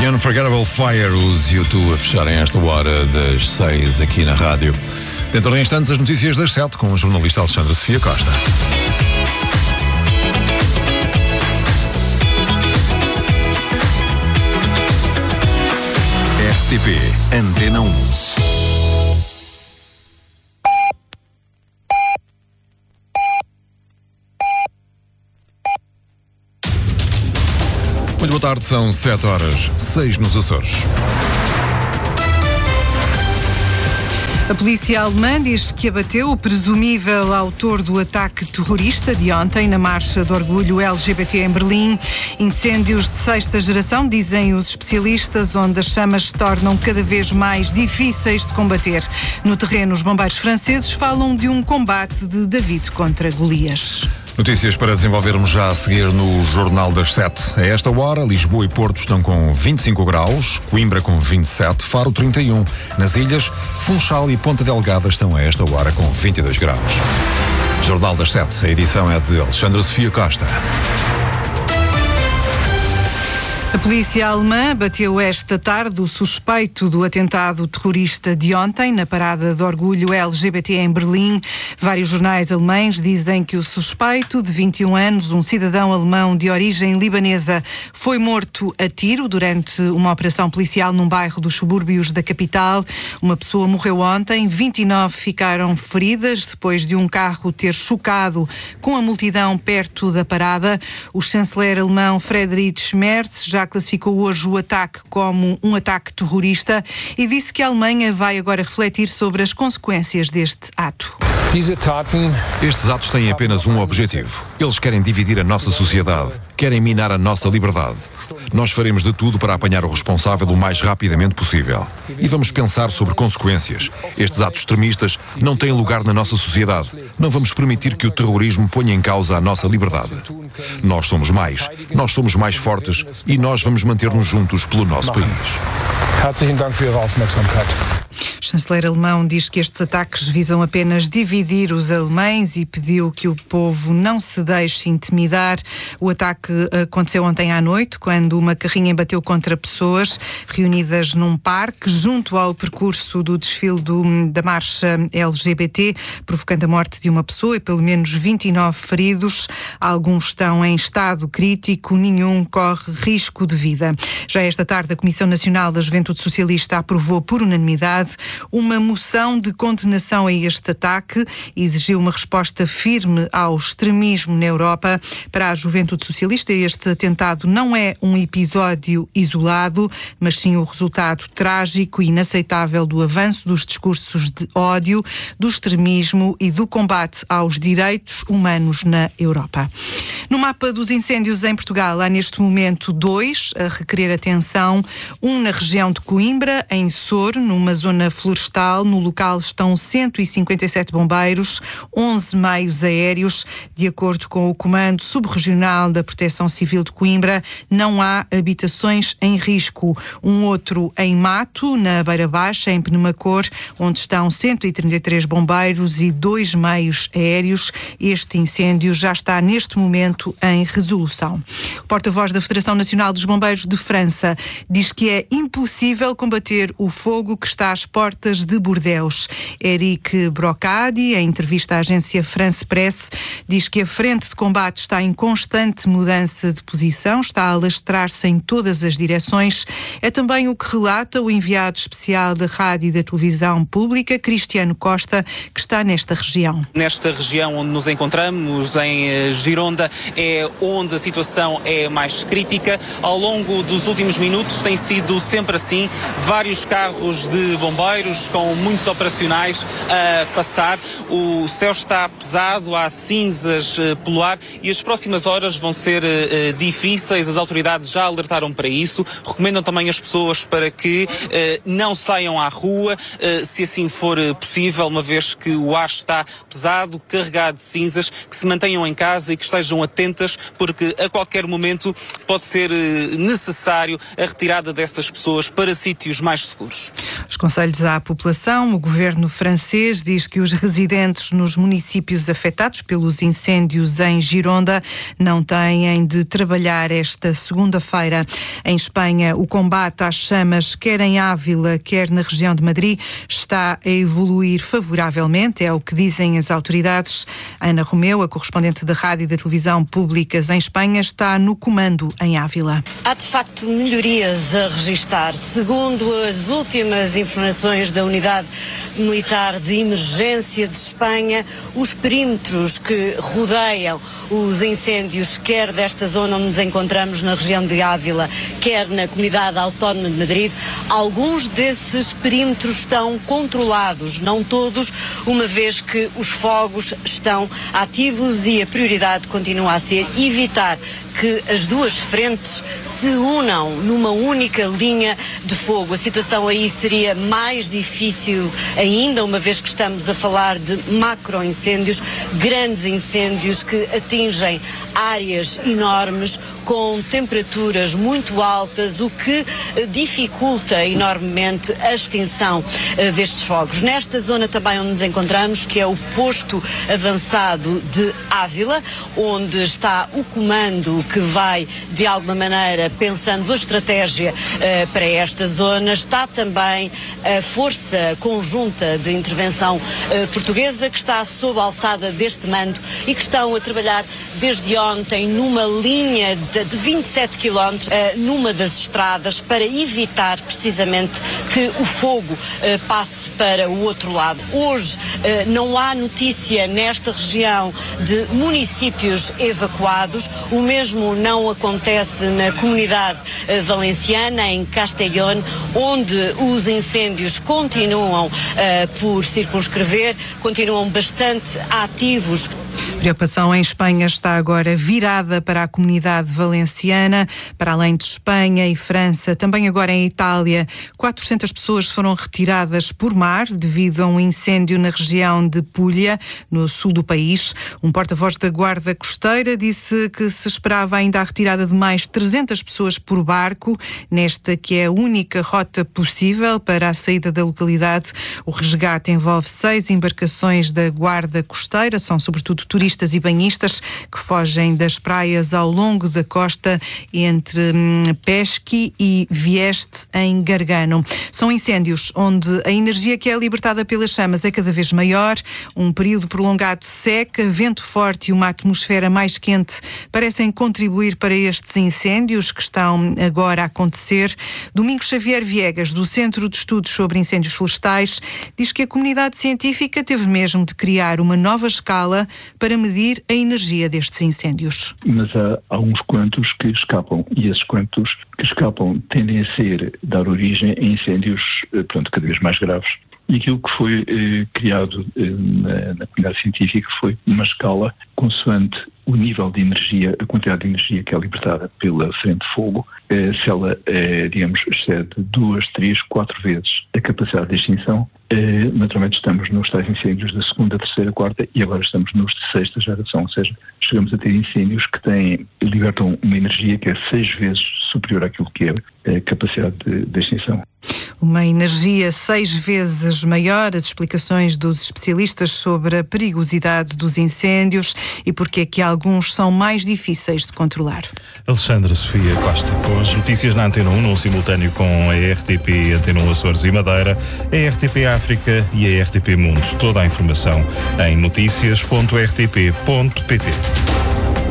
Unforgettable Fire, os U2 a fecharem esta hora das 6 aqui na rádio. Dentro de instantes, as notícias das 7 com o jornalista Alexandre Sofia Costa. RTP Antena 1. Muito boa tarde, são 7 horas, 6 nos Açores. A polícia alemã diz que abateu o presumível autor do ataque terrorista de ontem na Marcha de Orgulho LGBT em Berlim. Incêndios de sexta geração, dizem os especialistas, onde as chamas se tornam cada vez mais difíceis de combater. No terreno, os bombeiros franceses falam de um combate de David contra Golias. Notícias para desenvolvermos já a seguir no Jornal das 7. A esta hora, Lisboa e Porto estão com 25 graus, Coimbra com 27, Faro 31. Nas ilhas, Funchal e Ponta Delgada estão a esta hora com 22 graus. Jornal das 7. A edição é de Alexandre Sofia Costa. A polícia alemã bateu esta tarde o suspeito do atentado terrorista de ontem na parada de orgulho LGBT em Berlim. Vários jornais alemães dizem que o suspeito, de 21 anos, um cidadão alemão de origem libanesa, foi morto a tiro durante uma operação policial num bairro dos subúrbios da capital. Uma pessoa morreu ontem, 29 ficaram feridas depois de um carro ter chocado com a multidão perto da parada. O chanceler alemão Friedrich Merz já classificou hoje o ataque como um ataque terrorista e disse que a Alemanha vai agora refletir sobre as consequências deste ato. Estes atos têm apenas um objetivo. Eles querem dividir a nossa sociedade, querem minar a nossa liberdade. Nós faremos de tudo para apanhar o responsável o mais rapidamente possível. E vamos pensar sobre consequências. Estes atos extremistas não têm lugar na nossa sociedade. Não vamos permitir que o terrorismo ponha em causa a nossa liberdade. Nós somos mais fortes e nós vamos manter-nos juntos pelo nosso país. O chanceler alemão diz que estes ataques visam apenas dividir os alemães e pediu que o povo não se deixe intimidar. O ataque aconteceu ontem à noite, quando uma carrinha bateu contra pessoas reunidas num parque junto ao percurso do desfile da marcha LGBT, provocando a morte de uma pessoa e pelo menos 29 feridos. Alguns estão em estado crítico, nenhum corre risco de vida. Já esta tarde, a Comissão Nacional da Juventude Socialista aprovou por unanimidade uma moção de condenação a este ataque e exigiu uma resposta firme ao extremismo na Europa. Para a Juventude Socialista, este atentado não é um episódio isolado, mas sim o resultado trágico e inaceitável do avanço dos discursos de ódio, do extremismo e do combate aos direitos humanos na Europa. No mapa dos incêndios em Portugal, há neste momento 2 a requerer atenção, um na região de Coimbra, em Soro, numa zona florestal. No local estão 157 bombeiros, 11 meios aéreos. De acordo com o Comando Subregional da Proteção Civil de Coimbra, não há habitações em risco. Um outro em Mato, na Beira Baixa, em Penamacor, onde estão 133 bombeiros e 2 meios aéreos. Este incêndio já está neste momento em resolução. O porta-voz da Federação Nacional dos Bombeiros de França diz que é impossível combater o fogo que está às portas de Bordeaux. Eric Brocadi, em entrevista à agência France Press, diz que a frente de combate está em constante mudança de posição, está a alastrar-se em todas as direções. É também o que relata o enviado especial da Rádio e da Televisão Pública, Cristiano Costa, que está nesta região. Nesta região onde nos encontramos, em Gironda, é onde a situação é mais crítica. Ao longo dos últimos minutos tem sido sempre assim, vários carros de bombeiros com muitos operacionais a passar. O céu está pesado, há cinzas pelo ar e as próximas horas vão ser difíceis. As autoridades já alertaram para isso, recomendam também as pessoas para que não saiam à rua, se assim for possível, uma vez que o ar está pesado, carregado de cinzas, que se mantenham em casa e que estejam atentas, porque a qualquer momento pode ser necessário a retirada dessas pessoas para sítios mais seguros. Os conselhos à população, o governo francês diz que os residentes nos municípios afetados pelos incêndios em Gironda não têm de trabalhar esta segunda-feira. Em Espanha, o combate às chamas, quer em Ávila, quer na região de Madrid, está a evoluir favoravelmente, é o que dizem as autoridades. Ana Romeu, a correspondente da rádio e da televisão públicas em Espanha, está no comando em Ávila. Há de facto melhorias a registar. Segundo as últimas informações da Unidade Militar de Emergência de Espanha, os perímetros que rodeiam os incêndios, quer desta zona onde nos encontramos na região de Ávila, quer na Comunidade Autónoma de Madrid, alguns desses perímetros estão controlados, não todos, uma vez que os fogos estão ativos e a prioridade continua a ser evitar que as duas frentes se unam numa única linha de fogo. A situação aí seria mais difícil ainda, uma vez que estamos a falar de macro-incêndios, grandes incêndios que atingem áreas enormes, com temperaturas muito altas, o que dificulta enormemente a extinção destes fogos. Nesta zona também onde nos encontramos, que é o posto avançado de Ávila, onde está o comando que vai, de alguma maneira, pensando a estratégia para esta zona, está também a Força Conjunta de Intervenção Portuguesa, que está sob a alçada deste mando e que estão a trabalhar desde ontem numa linha de 27 km numa das estradas para evitar precisamente que o fogo passe para o outro lado. Hoje não há notícia nesta região de municípios evacuados, o mesmo não acontece na Comunidade Valenciana, em Castellón, onde os incêndios continuam por circunscrever, continuam bastante ativos. A preocupação em Espanha está agora virada para a Comunidade Valenciana, para além de Espanha e França, também agora em Itália. 400 pessoas foram retiradas por mar devido a um incêndio na região de Puglia, no sul do país. Um porta-voz da Guarda Costeira disse que se esperava ainda a retirada de mais 300 pessoas por barco, nesta que é a única rota possível para a saída da localidade. O resgate envolve 6 embarcações da Guarda Costeira, são sobretudo turistas e banhistas que fogem das praias ao longo da costa entre Peschi e Vieste, em Gargano. São incêndios onde a energia que é libertada pelas chamas é cada vez maior, um período prolongado de seca, vento forte e uma atmosfera mais quente parecem contribuir para estes incêndios que estão agora a acontecer. Domingos Xavier Viegas, do Centro de Estudos sobre Incêndios Florestais, diz que a comunidade científica teve mesmo de criar uma nova escala para medir a energia destes incêndios. Mas há uns quantos que escapam, e esses quantos que escapam tendem a dar origem a incêndios, cada vez mais graves. E aquilo que foi criado na comunidade científica foi uma escala consoante o nível de energia, a quantidade de energia que é libertada pela frente de fogo, se ela, excede 2, 3, 4 vezes a capacidade de extinção. Naturalmente estamos nos tais incêndios da segunda, terceira, quarta e agora estamos nos de sexta geração, ou seja, chegamos a ter incêndios que libertam uma energia que é 6 vezes superior àquilo que é a capacidade de extinção. Uma energia 6 vezes maior, as explicações dos especialistas sobre a perigosidade dos incêndios e porque é que alguns são mais difíceis de controlar. Alexandra Sofia Costa, com as notícias na Antena 1, num simultâneo com a RTP, Antena 1 Açores e Madeira, a RTP África e a RTP Mundo. Toda a informação em noticias.rtp.pt.